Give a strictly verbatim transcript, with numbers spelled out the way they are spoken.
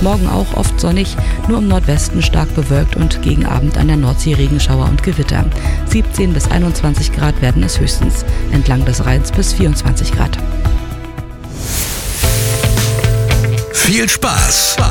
Morgen auch oft sonnig, nur im Nordwesten stark bewölkt und gegen Abend an der Nordsee Regenschauer und Gewitter. siebzehn bis einundzwanzig Grad werden es höchstens, entlang des Rheins bis vierundzwanzig Grad. Viel Spaß